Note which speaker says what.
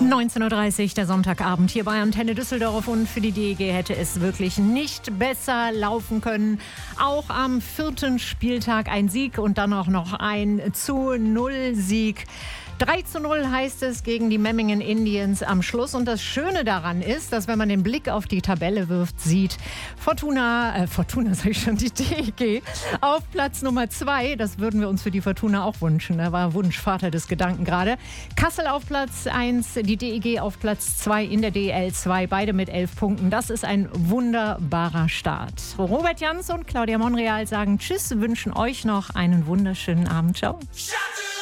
Speaker 1: 19:30 Uhr, der Sonntagabend hier bei Antenne Düsseldorf, und für die DEG hätte es wirklich nicht besser laufen können. Auch am 4. Spieltag ein Sieg und dann auch noch ein 0-Sieg. 3-0 heißt es gegen die Memmingen Indians am Schluss. Und das Schöne daran ist, dass wenn man den Blick auf die Tabelle wirft, sieht die DEG auf Platz Nummer 2. Das würden wir uns für die Fortuna auch wünschen. Da war Wunschvater des Gedanken gerade. Kassel auf Platz 1, die DEG auf Platz 2 in der DEL 2, beide mit 11 Punkten. Das ist ein wunderbarer Start. Robert Jans und Claudia Monreal sagen Tschüss, wünschen euch noch einen wunderschönen Abend. Ciao.